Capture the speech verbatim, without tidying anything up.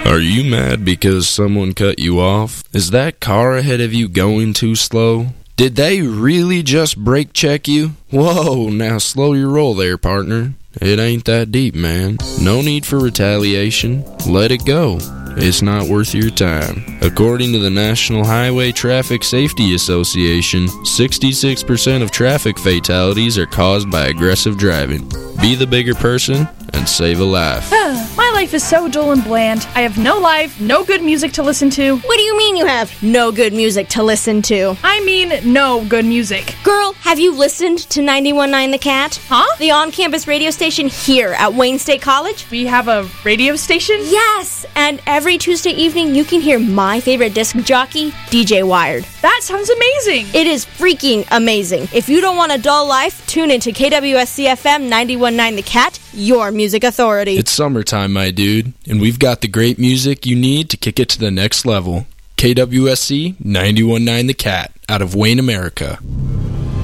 Are you mad because someone cut you off? Is that car ahead of you going too slow? Did they really just brake check you? Whoa, now slow your roll there, partner. It ain't that deep, man. No need for retaliation. Let it go. It's not worth your time. According to the National Highway Traffic Safety Association, sixty-six percent of traffic fatalities are caused by aggressive driving. Be the bigger person and save a life. My life is so dull and bland. I have no life, no good music to listen to. What do you mean you have no good music to listen to? I mean no good music. Girl, have you listened to ninety-one point nine The Cat? Huh? The on-campus radio station here at Wayne State College? We have a radio station? Yes, and every Tuesday evening you can hear my favorite disc jockey, D J Wired. That sounds amazing. It is freaking amazing. If you don't want a dull life, tune into K W S C F M ninety-one point nine The Cat, your music authority. It's summertime, my dude, and we've got the great music you need to kick it to the next level. K W S C ninety-one point nine The Cat, out of Wayne, America.